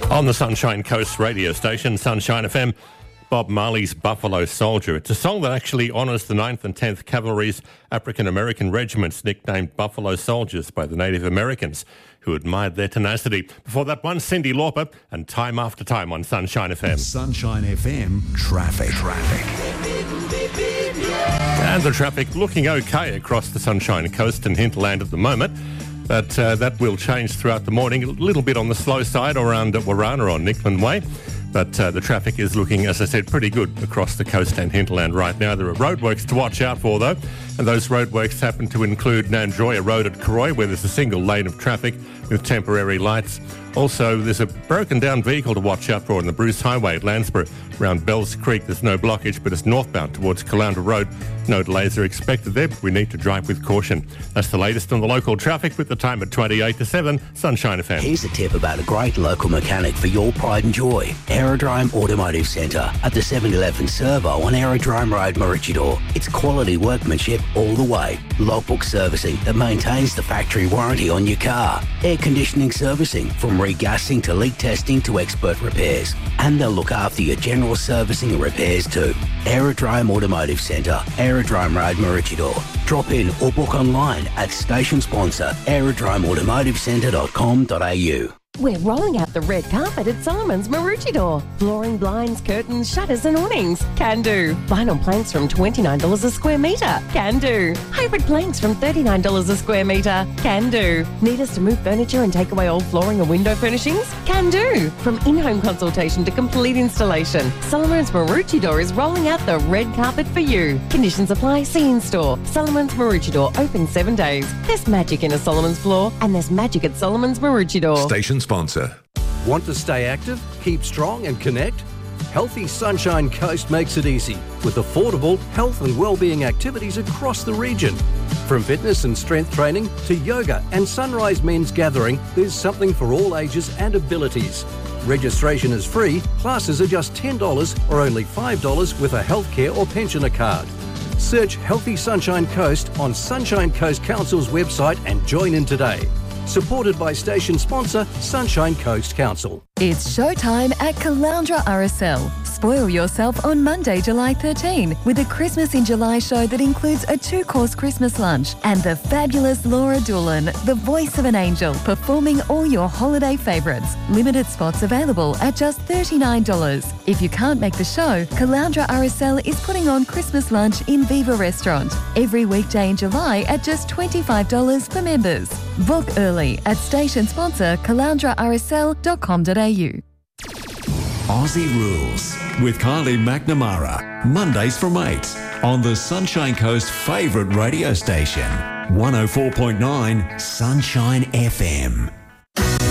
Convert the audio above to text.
On the Sunshine Coast radio station, Sunshine FM, Bob Marley's Buffalo Soldier. It's a song that actually honours the 9th and 10th Cavalry's African-American regiments, nicknamed Buffalo Soldiers by the Native Americans, who admired their tenacity. Before that one, Cyndi Lauper and Time After Time on Sunshine FM. Sunshine FM Traffic. And the traffic looking okay across the Sunshine Coast and hinterland at the moment. But that will change throughout the morning. A little bit on the slow side around Warana on Nickman Way. But the traffic is looking, as I said, pretty good across the coast and hinterland right now. There are roadworks to watch out for, though. And those roadworks happen to include Nandroya Road at Karoi, where there's a single lane of traffic with temporary lights. Also, there's a broken down vehicle to watch out for on the Bruce Highway at Landsborough. Around Bells Creek, there's no blockage, but it's northbound towards Caloundra Road. No delays are expected there, but we need to drive with caution. That's the latest on the local traffic with the time at 28 to 7, Sunshine FM. Here's a tip about a great local mechanic for your pride and joy. Aerodrome Automotive Centre at the 711 Servo on Aerodrome Road, Maroochydore. It's quality workmanship all the way. Logbook servicing that maintains the factory warranty on your car. Air conditioning servicing from regassing to leak testing to expert repairs. And they'll look after your general servicing and repairs too. Aerodrome Automotive Centre, Aerodrome Road, Maroochydore. Drop in or book online at station sponsor aerodromeautomotivecentre.com.au. We're rolling out the red carpet at Solomon's Maroochydore. Flooring, blinds, curtains, shutters and awnings. Can do. Vinyl planks from $29 a square metre. Can do. Hybrid planks from $39 a square metre. Can do. Need us to move furniture and take away old flooring and window furnishings? Can do. From in-home consultation to complete installation, Solomon's Maroochydore is rolling out the red carpet for you. Conditions apply. See in store. Solomon's Maroochydore, open 7 days. There's magic in a Solomon's floor and there's magic at Solomon's Maroochydore. Station sponsor. Want to stay active, keep strong and connect? Healthy Sunshine Coast makes it easy with affordable health and wellbeing activities across the region. From fitness and strength training to yoga and Sunrise Men's Gathering, there's something for all ages and abilities. Registration is free, classes are just $10 or only $5 with a healthcare or pensioner card. Search Healthy Sunshine Coast on Sunshine Coast Council's website and join in today. Supported by station sponsor Sunshine Coast Council. It's showtime at Caloundra RSL. Spoil yourself on Monday, July 13 with a Christmas in July show that includes a 2-course Christmas lunch and the fabulous Laura Doolan, the voice of an angel, performing all your holiday favourites. Limited spots available at just $39. If you can't make the show, Caloundra RSL is putting on Christmas lunch in Viva Restaurant every weekday in July at just $25 for members. Book early at station sponsor caloundrarsl.com.au. Aussie Rules with Kylie McNamara. Mondays from 8 on the Sunshine Coast favourite radio station. 104.9 Sunshine FM.